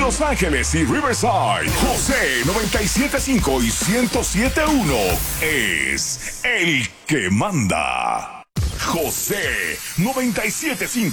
Los Ángeles y Riverside, José 97.5 y 107.1 es el que manda. José 97.5.